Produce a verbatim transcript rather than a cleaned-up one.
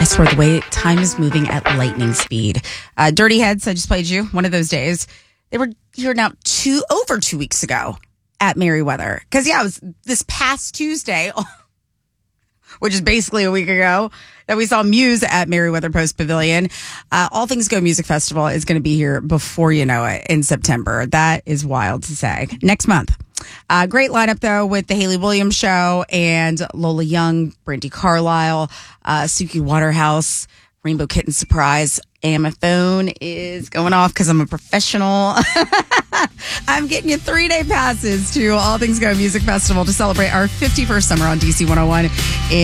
swear, the way time is moving at lightning speed. Uh, Dirty Heads, I just played you one of those days. They were here now two over two weeks ago at Merriweather. Because, yeah, it was this past Tuesday, which is basically a week ago, that we saw Muse at Merriweather Post Pavilion. Uh, All Things Go Music Festival is going to be here before you know it in September. That is wild to say. Next month. Uh, great lineup, though, with the Haley Williams Show and Lola Young, Brandi Carlile, uh, Suki Waterhouse, Rainbow Kitten Surprise. And my phone is going off because I'm a professional. I'm getting you three-day passes to All Things Go Music Festival to celebrate our fifty-first summer on D C one oh one.